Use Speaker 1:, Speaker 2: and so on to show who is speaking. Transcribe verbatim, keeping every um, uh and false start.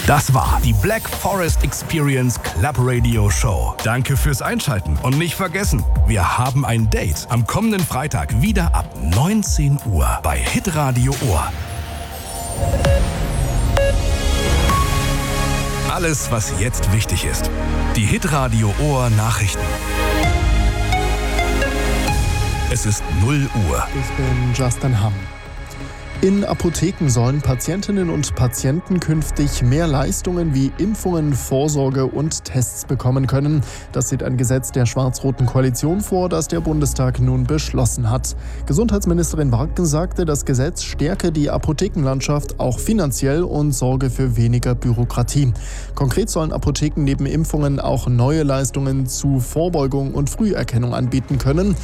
Speaker 1: Das war die Black Forest Experience Club Radio Show. Danke fürs Einschalten und nicht vergessen, wir haben ein Date am kommenden Freitag wieder ab neunzehn Uhr bei Hitradio Ohr. Alles, was jetzt wichtig ist. Die Hitradio Ohr Nachrichten. Es ist null Uhr.
Speaker 2: Ich bin Justin Hamm. In Apotheken sollen Patientinnen und Patienten künftig mehr Leistungen wie Impfungen, Vorsorge und Tests bekommen können. Das sieht ein Gesetz der schwarz-roten Koalition vor, das der Bundestag nun beschlossen hat. Gesundheitsministerin Warken sagte, das Gesetz stärke die Apothekenlandschaft auch finanziell und sorge für weniger Bürokratie. Konkret sollen Apotheken neben Impfungen auch neue Leistungen zu Vorbeugung und Früherkennung anbieten können.